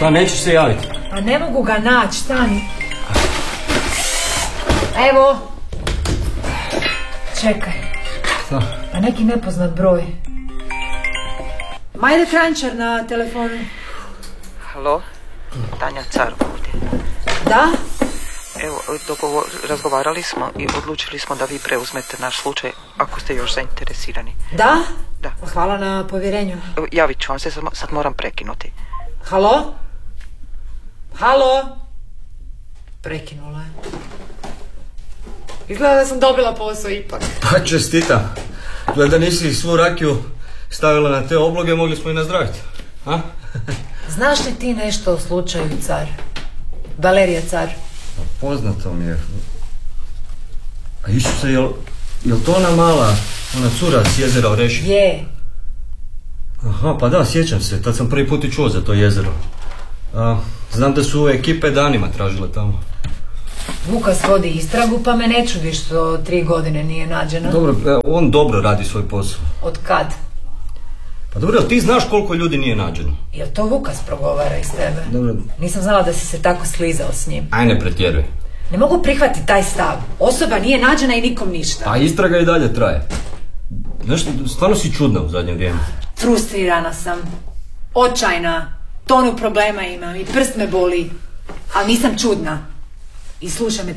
Šta, nećeš se javiti? Pa ne mogu ga naći, stani. Evo. Čekaj. Šta? Pa neki nepoznat broj. Majde Kranjčar na telefonu. Halo? Tanja Car ovdje. Da? Evo, razgovarali smo i odlučili smo da vi preuzmete naš slučaj ako ste još zainteresirani. Da? Da. Hvala na povjerenju. Evo, javit ću vam se, sad moram prekinuti. Halo? Halo? Prekinula je. Izgleda da sam dobila posao ipak. Pa čestita. Gleda nisi svu rakiju stavila na te obloge, mogli smo i nazdraviti. A? Znaš li ti nešto o slučaju Car? Valerija Car? Poznato mi je. A Isuse, jel to ona mala, ona cura s jezera Orešin? Je. Aha, pa da, sjećam se, tad sam prvi put i čuo za to jezero. Znam da su ekipe danima tražile tamo. Vukas vodi istragu, pa me ne čudi što 3 godine nije nađena. Dobro, on dobro radi svoj posao. Od kad? Pa dobro, jel ti znaš koliko ljudi nije nađeno? Jel to Vukas progovara iz tebe? Dobro. Nisam znala da si se tako slizao s njim. Aj, ne pretjeruj. Ne mogu prihvatiti taj stav. Osoba nije nađena i nikom ništa. A istraga i dalje traje. Znaš, stvarno si čudna u zadnje vrijeme. Frustrirana sam. Očajna. Tonu problema imam i prst me boli. Ali nisam čudna. I slušaj me,